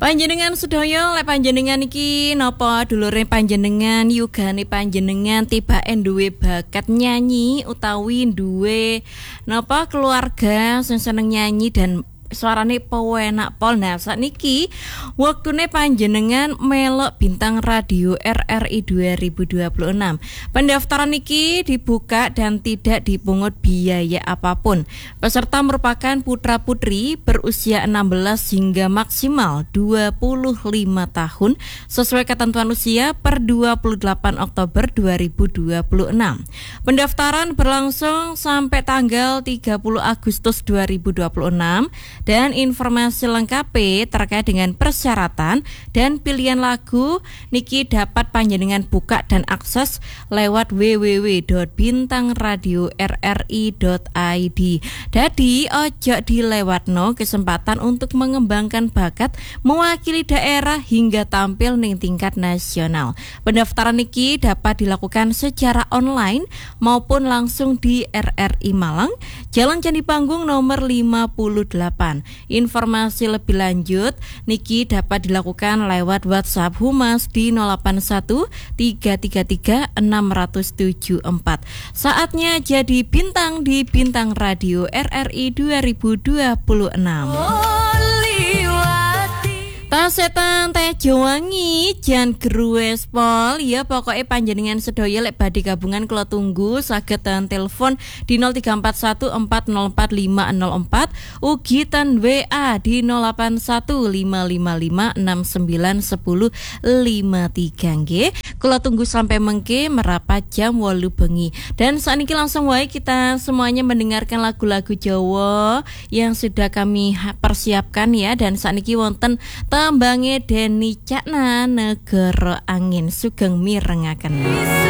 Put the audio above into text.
Panjenengan sedaya lek panjenengan iki napa dulure panjenengan yugane panjenengan tibake duwe bakat nyanyi utawi duwe napa keluarga sing seneng nyanyi dan suarane penak pol. Nah sakniki waktune panjenengan melok bintang radio RRI 2026. Pendaftaran iki dibuka dan tidak dipungut biaya apapun. Peserta merupakan putra-putri berusia 16 hingga maksimal 25 tahun sesuai ketentuan usia per 28 Oktober 2026. Pendaftaran berlangsung sampai tanggal 30 Agustus 2026. Dan informasi lengkapnya terkait dengan persyaratan dan pilihan lagu niki dapat panjenengan buka dan akses lewat www.bintangradiorri.id. Dadi ojo dilewatno kesempatan untuk mengembangkan bakat mewakili daerah hingga tampil ning tingkat nasional. Pendaftaran niki dapat dilakukan secara online maupun langsung di RRI Malang, Jalan Candi Panggung nomor 58. Informasi lebih lanjut niki dapat dilakukan lewat WhatsApp Humas di 081 333 674. Saatnya jadi bintang di Bintang Radio RRI 2026. Tasetan teh Jowangi jan grues pol ya pokoknya panjenengan sedaya lek badhe gabungan kula tunggu saged telepon di 0341404504 ugi ten WA di 081555691053 nggih. Kula tunggu sampai mengke merapat jam 8 bengi. Dan saat ini langsung wae kita semuanya mendengarkan lagu-lagu Jawa yang sudah kami persiapkan ya. Dan saat ini wonten tembange Deni Cakna Negara Angin sugeng mirengaken.